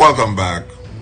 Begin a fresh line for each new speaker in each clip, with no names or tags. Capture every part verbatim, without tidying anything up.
Welcome back.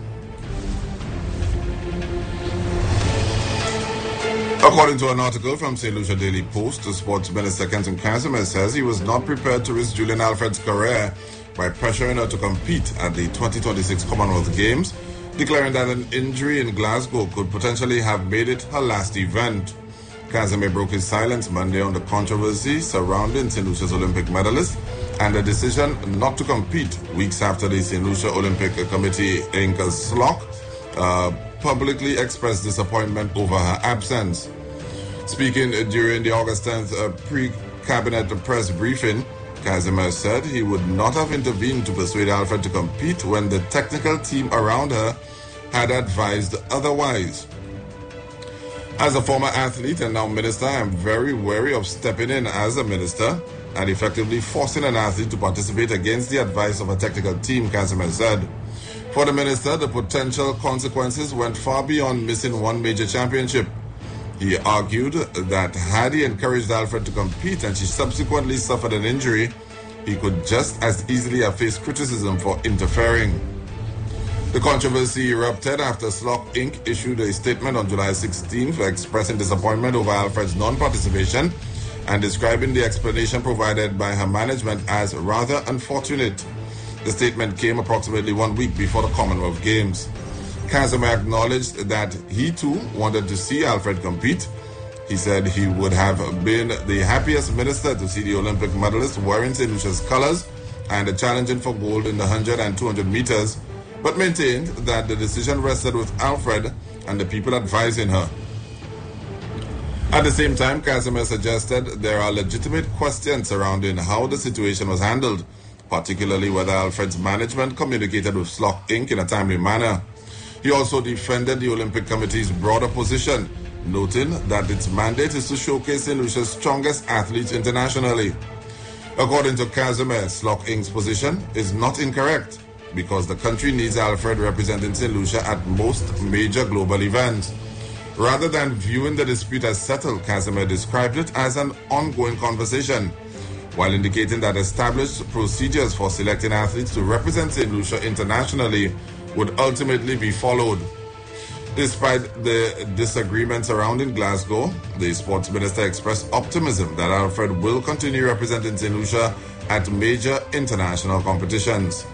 According to an article from Saint Lucia Daily Post, the Sports Minister Kenton Casimir says he was not prepared to risk Julian Alfred's career by pressuring her to compete at the twenty twenty-six Commonwealth Games, declaring that an injury in Glasgow could potentially have made it her last event. Casimir broke his silence Monday on the controversy surrounding Saint Lucia's Olympic medalist and the decision not to compete weeks after the Saint Lucia Olympic Committee, Incorporated. S L O C, uh, publicly expressed disappointment over her absence. Speaking during the August tenth uh, pre-cabinet press briefing, Casimir said he would not have intervened to persuade Alfred to compete when the technical team around her had advised otherwise. As a former athlete and now minister, I am very wary of stepping in as a minister and effectively forcing an athlete to participate against the advice of a technical team, Casimir said. For the minister, the potential consequences went far beyond missing one major championship. He argued that had he encouraged Alfred to compete and she subsequently suffered an injury, he could just as easily have faced criticism for interfering. The controversy erupted after S L O C Incorporated issued a statement on July sixteenth expressing disappointment over Alfred's non-participation and describing the explanation provided by her management as rather unfortunate. The statement came approximately one week before the Commonwealth Games. Casimir acknowledged that he too wanted to see Alfred compete. He said he would have been the happiest minister to see the Olympic medalist wearing Saint Lucia's colors and challenging for gold in the one hundred and two hundred meters, but maintained that the decision rested with Alfred and the people advising her. At the same time, Casimir suggested there are legitimate questions surrounding how the situation was handled, particularly whether Alfred's management communicated with S L O C Incorporated in a timely manner. He also defended the Olympic Committee's broader position, noting that its mandate is to showcase Saint Lucia's strongest athletes internationally. According to Casimir, S L O C Incorporated's position is not incorrect because the country needs Alfred representing Saint Lucia at most major global events. Rather than viewing the dispute as settled, Casimir described it as an ongoing conversation, while indicating that established procedures for selecting athletes to represent Saint Lucia internationally would ultimately be followed. Despite the disagreement surrounding Glasgow, the sports minister expressed optimism that Alfred will continue representing Saint Lucia at major international competitions.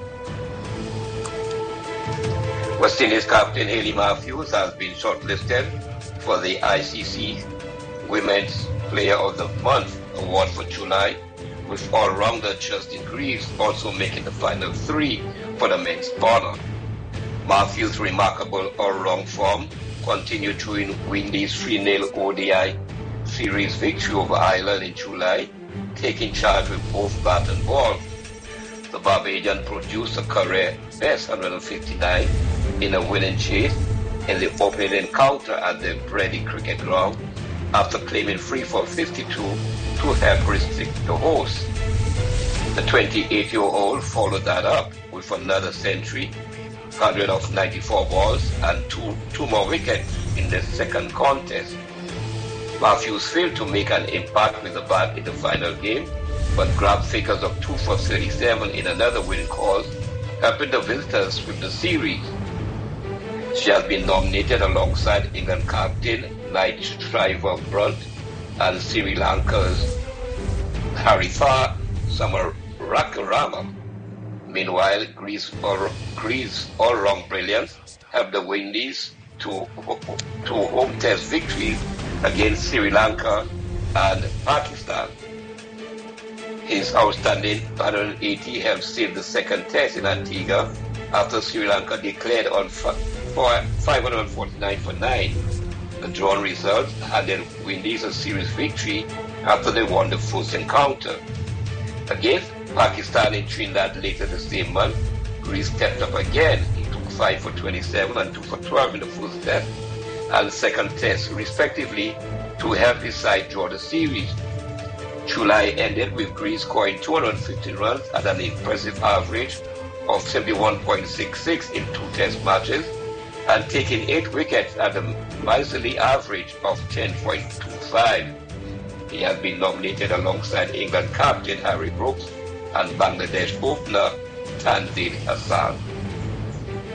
West Indies captain Hayley Matthews has been shortlisted for the I C C Women's Player of the Month award for July, with all-rounder Justin Greaves also making the final three for the men's honor. Matthews' remarkable all-round form continued to win the three nil O D I series victory over Ireland in July, taking charge with both bat and ball. The Barbadian produced a career best one hundred fifty-nine in a winning chase in the opening encounter at the Bredy Cricket Ground after claiming free for fifty-two to help restrict the host. The twenty-eight-year-old followed that up with another century, one hundred of ninety-four balls and two, two more wickets in the second contest. Matthews failed to make an impact with the bat in the final game, but grabbed figures of two for thirty-seven in another win cause, helping the visitors sweep the series. She has been nominated alongside England captain Knight Shriver Brunt and Sri Lanka's Haritha Samarakarama. Meanwhile, Greece's all, Greece all-round brilliance helped the Windies to, to home test victories against Sri Lanka and Pakistan. His outstanding one hundred eighty helped save the second test in Antigua after Sri Lanka declared on five hundred forty-nine for nine. The drawn result handed Windies a series victory after they won the first encounter. Against Pakistan in Trinidad later the same month, Greece stepped up again. He took five for twenty-seven and two for twelve in the first test and second test, respectively, to help his side draw the series. July ended with Greece scoring two hundred fifty runs at an impressive average of seventy-one point six six in two test matches and taking eight wickets at a miserly average of ten point two five. He has been nominated alongside England captain Harry Brooks and Bangladesh opener Tanzil Hassan.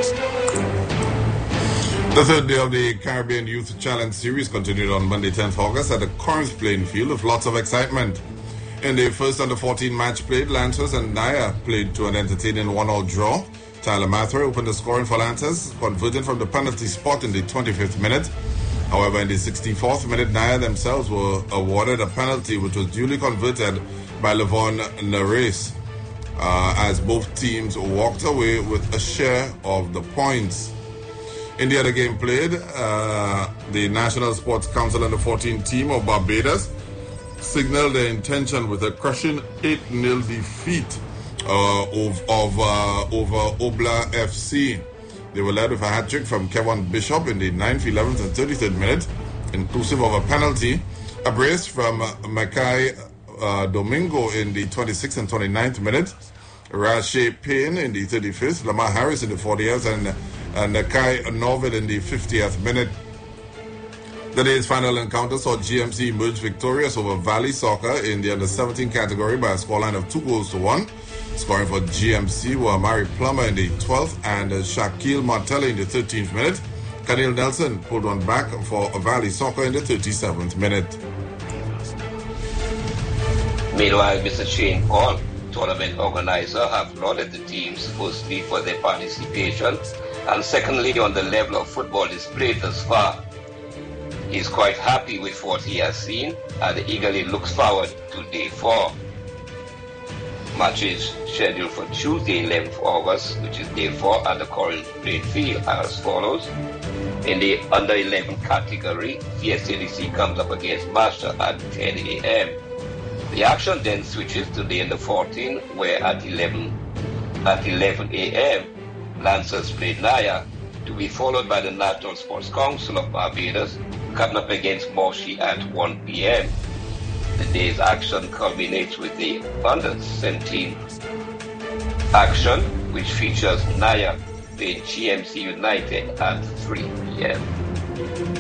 The third day of the Caribbean Youth Challenge Series continued on Monday, tenth August at the Corinth playing field with lots of excitement. In the first under fourteen match played, Lancers and Naya played to an entertaining one-all draw. Tyler Mathray opened the scoring for Lancers, converting from the penalty spot in the twenty-fifth minute. However, in the sixty-fourth minute, Naya themselves were awarded a penalty which was duly converted by Levon Nares, uh, as both teams walked away with a share of the points. In the other game played, uh, the National Sports Council under fourteen team of Barbados signaled their intention with a crushing eight nil defeat uh, of, of uh, over Obla F C. They were led with a hat-trick from Kevin Bishop in the ninth, eleventh and thirty-third minute, inclusive of a penalty, a brace from uh, Mackay uh, Domingo in the twenty-sixth and twenty-ninth minute, Rashe Payne in the thirty-fifth, Lamar Harris in the fortieth, and and Kai Norville in the fiftieth minute. The day's final encounter saw G M C emerge victorious over Valley Soccer in the under seventeen category by a scoreline of two goals to one. Scoring for G M C were Mari Plummer in the twelfth and Shaquille Martelli in the thirteenth minute. Khalil Nelson pulled one back for Valley Soccer in the thirty-seventh minute.
Meanwhile, Mister Shane Paul, tournament organizer, have lauded the teams firstly for their participation and secondly on the level of football displayed thus far. He is quite happy with what he has seen and eagerly looks forward to day four. Matches scheduled for Tuesday, eleventh August, which is day four at the Corinth playing field, are as follows. In the under eleven category, V S A D C comes up against Master at ten a m The action then switches to the under fourteen, where at eleven a m Lancers play Naya, to be followed by the National Sports Council of Barbados coming up against Moshi at one p m The day's action culminates with the under seventeen action, which features Naya playing G M C United at three p m